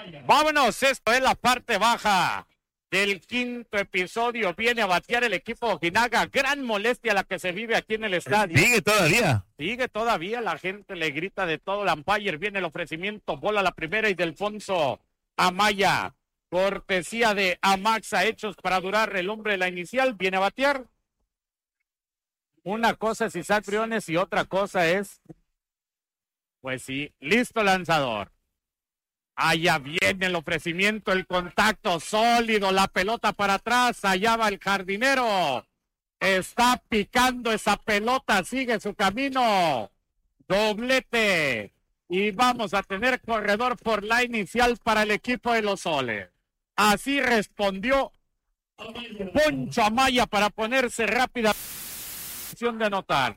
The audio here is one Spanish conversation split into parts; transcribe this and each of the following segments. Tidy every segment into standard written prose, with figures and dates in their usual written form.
Vámonos, esto es la parte baja del quinto episodio. Viene a batear el equipo Ojinaga. Gran molestia la que se vive aquí en el estadio. Sigue todavía. Sigue todavía, la gente le grita de todo. El umpire, viene el ofrecimiento, bola la primera y de Alfonso Amaya. Cortesía de Amaxa, hechos para durar. El hombre de la inicial viene a batear. Una cosa es Isaac Briones y otra cosa es, pues sí, listo lanzador. Allá viene el ofrecimiento, el contacto sólido, la pelota para atrás, allá va el jardinero. Está picando esa pelota, sigue su camino. Doblete. Y vamos a tener corredor por la inicial para el equipo de los Soles. Así respondió Poncho Amaya para ponerse rápida de anotar.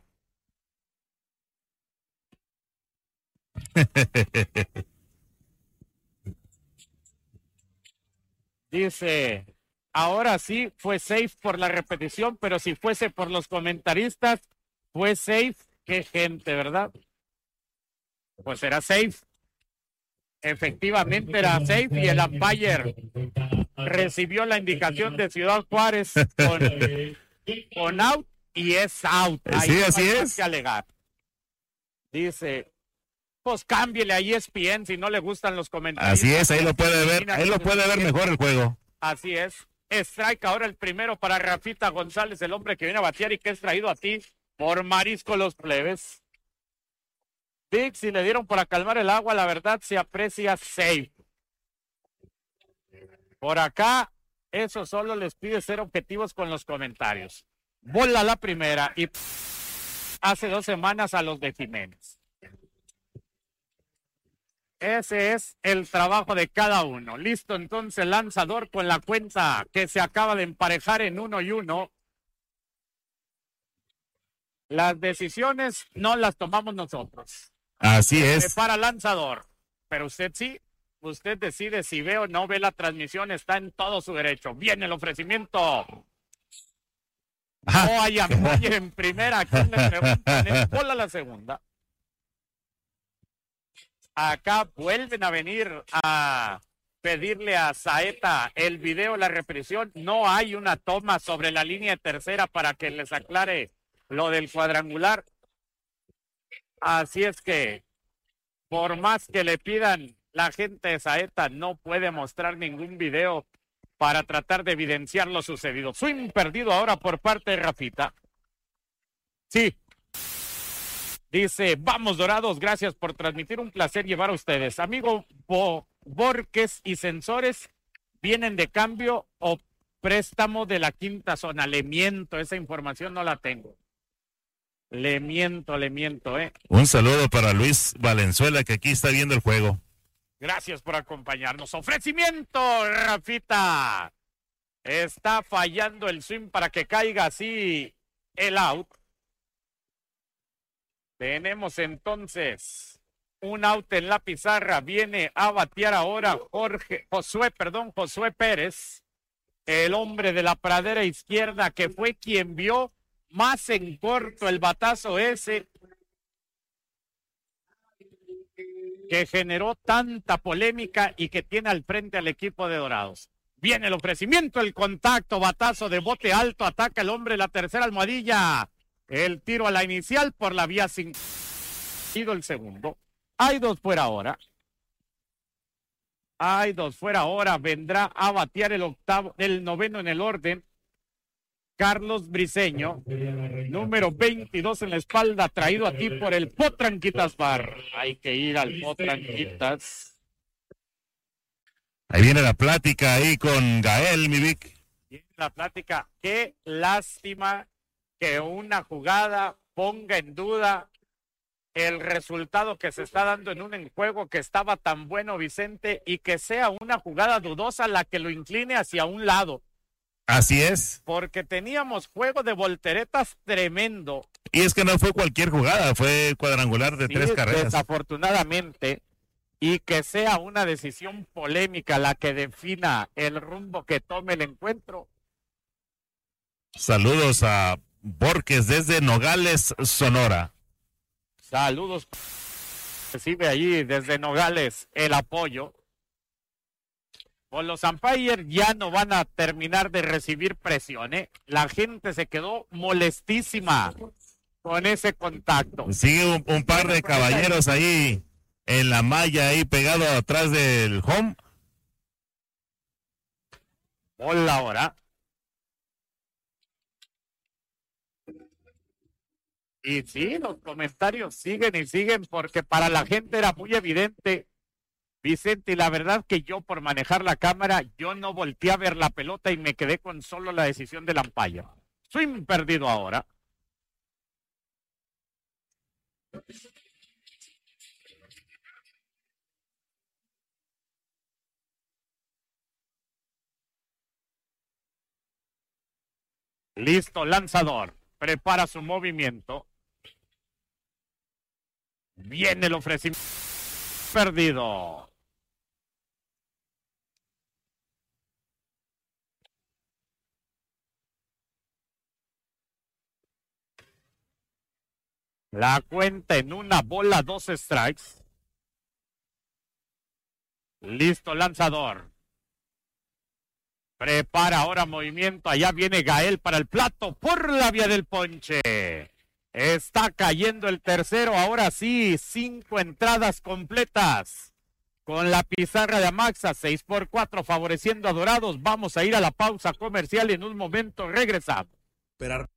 Dice, ahora sí fue safe por la repetición, pero si fuese por los comentaristas, fue safe. Qué gente, ¿verdad? Pues era safe. Efectivamente era safe y el umpire recibió la indicación de Ciudad Juárez con out y es out. Ahí sí, no así hay es. más que alegar. Dice, pues cámbiele a ESPN si no le gustan los comentarios. Así es, ahí lo puede ver mejor el juego. Así es. Strike ahora el primero para Rafita González, el hombre que viene a batear y que es traído a ti por Marisco Los Plebes. Big, si le dieron para calmar el agua, la verdad se aprecia safe. Por acá, eso solo les pide ser objetivos con los comentarios. Bola la primera y hace 2 semanas a los de Jiménez. Ese es el trabajo de cada uno. Listo, entonces, lanzador con la cuenta que se acaba de emparejar en 1-1. Las decisiones no las tomamos nosotros. Así es. Para lanzador. Pero usted sí, usted decide si ve o no ve la transmisión, está en todo su derecho. Viene el ofrecimiento. No hay apoyo en primera. ¿Quién le preguntan? Bola la segunda. Acá vuelven a venir a pedirle a Saeta el video, la repetición. No hay una toma sobre la línea de tercera para que les aclare lo del cuadrangular. Así es que, por más que le pidan, la gente de Saeta no puede mostrar ningún video para tratar de evidenciar lo sucedido. Swing perdido ahora por parte de Rafita. Sí. Dice, vamos Dorados, gracias por transmitir, un placer llevar a ustedes. Amigo Borges y Sensores, ¿vienen de cambio o préstamo de la quinta zona? Le miento, esa información no la tengo. Le miento, Un saludo para Luis Valenzuela, que aquí está viendo el juego. Gracias por acompañarnos. Ofrecimiento, Rafita. Está fallando el swing para que caiga así el out. Tenemos entonces un out en la pizarra. Viene a batear ahora Josué Pérez, el hombre de la pradera izquierda, que fue quien vio más en corto el batazo ese que generó tanta polémica y que tiene al frente al equipo de Dorados. Viene el ofrecimiento, el contacto, batazo de bote alto, ataca el hombre, la tercera almohadilla. El tiro a la inicial por la vía 5. El segundo. Hay 2 fuera ahora. Vendrá a batear el noveno en el orden. Carlos Briseño, número 22 en la espalda, traído aquí por el Potranquitas Bar. Hay que ir al Potranquitas. Ahí viene la plática ahí con Gael, mi Vic. Viene la plática. Qué lástima que una jugada ponga en duda el resultado que se está dando en un juego que estaba tan bueno, Vicente, y que sea una jugada dudosa la que lo incline hacia un lado. Así es. Porque teníamos juego de volteretas tremendo. Y es que no fue cualquier jugada, fue cuadrangular de 3 carreras. Desafortunadamente, y que sea una decisión polémica la que defina el rumbo que tome el encuentro. Saludos a Borges desde Nogales, Sonora. Saludos. Recibe allí desde Nogales el apoyo. Con los umpires ya no van a terminar de recibir presión, ¿eh? La gente se quedó molestísima con ese contacto. Sigue un par de caballeros ahí en la malla, ahí pegado atrás del home. Bola ahora. Y sí, los comentarios siguen y siguen porque para la gente era muy evidente, Vicente, y la verdad que yo por manejar la cámara, yo no volteé a ver la pelota y me quedé con solo la decisión del umpire. Swing perdido ahora. Listo, lanzador. Prepara su movimiento. Viene el ofrecimiento. Perdido. La cuenta en 1 bola, 2 strikes. Listo, lanzador. Prepara ahora movimiento. Allá viene Gael para el plato por la vía del ponche. Está cayendo el tercero. Ahora sí, 5 entradas completas. Con la pizarra de Amaxa, 6-4, favoreciendo a Dorados. Vamos a ir a la pausa comercial y en un momento regresamos. Esperar.